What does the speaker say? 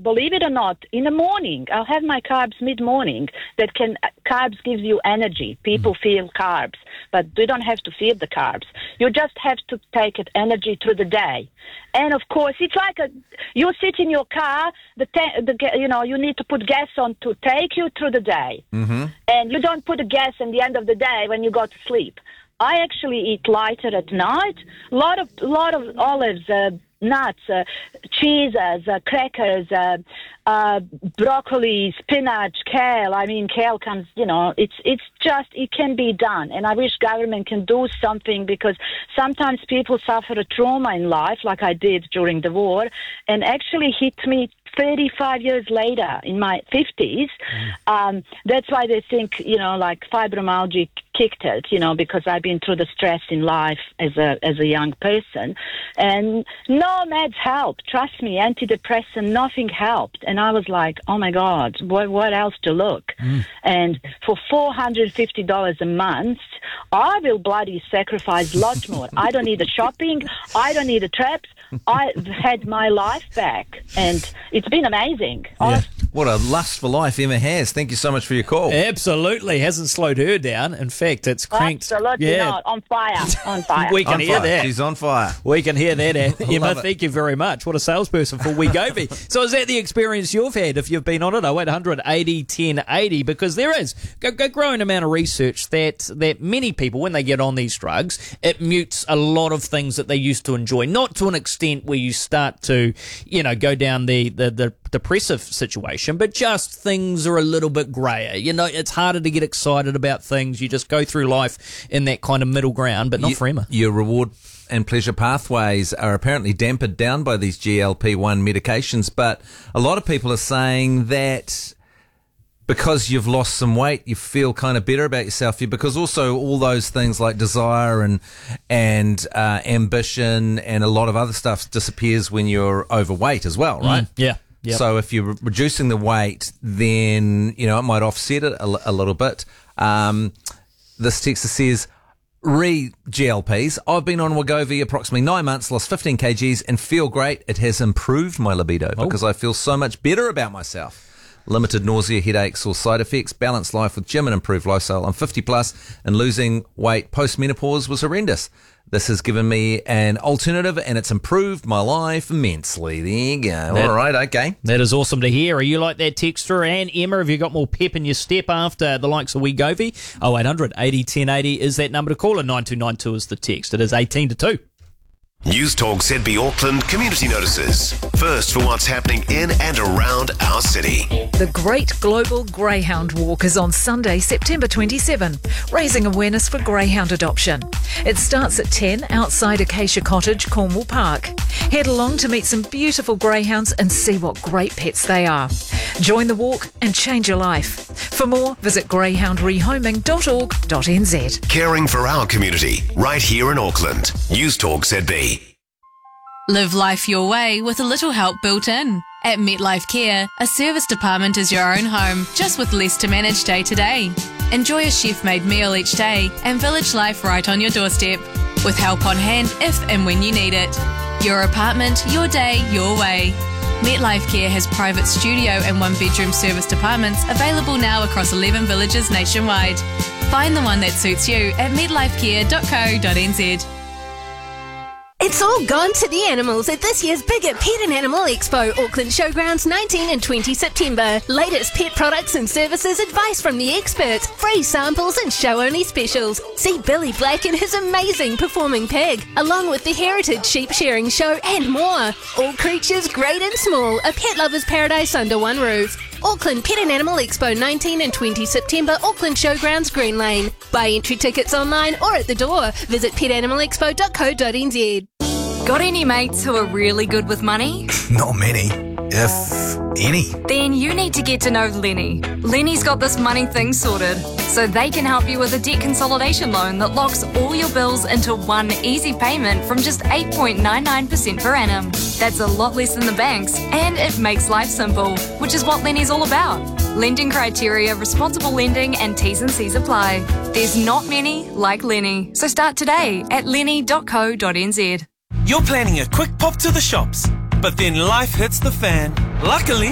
believe it or not, in the morning, I'll have my carbs mid-morning. Carbs gives you energy. People feel carbs, but you don't have to feel the carbs. You just have to take it energy through the day. And, of course, it's like you sit in your car, you need to put gas on to take you through the day. Mm-hmm. And you don't put the gas at the end of the day when you go to sleep. I actually eat lighter at night. Lot of olives, nuts, cheeses, crackers, broccoli, spinach, kale. I mean, kale comes, it can be done. And I wish government can do something, because sometimes people suffer a trauma in life, like I did during the war, and actually hit me 35 years later in my 50s. That's why they think, like fibromyalgia kicked it, because I've been through the stress in life as a young person. And no meds helped. Trust me, antidepressant, nothing helped. And I was like, oh my God, what else to look? And for $450 a month, I will bloody sacrifice a lot more. I don't need the shopping. I don't need the trips. I've had my life back, and it's been amazing. Yeah. What a lust for life Emma has. Thank you so much for your call. Absolutely. Hasn't slowed her down. In fact, it's cranked. Absolutely not. On fire. On fire. We can hear that. She's on fire. We can hear that, Emma. Thank you very much. What a salesperson for Wegovy. So is that the experience you've had if you've been on it? 0800 80 1080, because there is a growing amount of research that many people, when they get on these drugs, it mutes a lot of things that they used to enjoy. Not to an extent where you start to, go down the depressive situation, but just things are a little bit grayer. It's harder to get excited about things. You just go through life in that kind of middle ground, but not for Emma. Your reward and pleasure pathways are apparently dampened down by these GLP-1 medications, but a lot of people are saying that because you've lost some weight, you feel kind of better about yourself. Because also all those things like desire and ambition and a lot of other stuff disappears when you're overweight as well, right? Yeah. Yep. So if you're reducing the weight, then, it might offset it a little bit. This texter says, GLPs, I've been on Wegovy approximately 9 months, lost 15 kgs and feel great. It has improved my libido because I feel so much better about myself. Limited nausea, headaches or side effects, balanced life with gym and improved lifestyle. I'm 50 plus and losing weight post-menopause was horrendous. This has given me an alternative and it's improved my life immensely. There you go. All right, okay. That is awesome to hear. Are you like that texter? And Emma, have you got more pep in your step after the likes of Wegovy? 0800 80 1080 is that number to call, and 9292 is the text. It is 18 to 2. News Talk ZB Auckland community notices. First for what's happening in and around our city. The Great Global Greyhound Walk is on Sunday, September 27, raising awareness for greyhound adoption. It starts at 10 outside Acacia Cottage, Cornwall Park. Head along to meet some beautiful greyhounds and see what great pets they are. Join the walk and change your life. For more, visit greyhoundrehoming.org.nz. Caring for our community, right here in Auckland. News Talk ZB. Live life your way with a little help built in. At MetLife Care, a service department is your own home, just with less to manage day to day. Enjoy a chef-made meal each day and village life right on your doorstep, with help on hand if and when you need it. Your apartment, your day, your way. MetLife Care has private studio and one-bedroom service departments available now across 11 villages nationwide. Find the one that suits you at metlifecare.co.nz. It's all gone to the animals at this year's bigger Pet and Animal Expo, Auckland Showgrounds 19 and 20 September. Latest pet products and services, advice from the experts, free samples and show-only specials. See Billy Black and his amazing performing pig, along with the Heritage Sheep Sharing Show and more. All creatures great and small, a pet lover's paradise under one roof. Auckland Pet and Animal Expo 19 and 20 September, Auckland Showgrounds, Green Lane. Buy entry tickets online or at the door. Visit petanimalexpo.co.nz. Got any mates who are really good with money? Not many, if any. Then you need to get to know Lenny. Lenny's got this money thing sorted, so they can help you with a debt consolidation loan that locks all your bills into one easy payment from just 8.99% per annum. That's a lot less than the banks, and it makes life simple, which is what Lenny's all about. Lending criteria, responsible lending, and T's and C's apply. There's not many like Lenny, so start today at lenny.co.nz. You're planning a quick pop to the shops, but then life hits the fan. Luckily,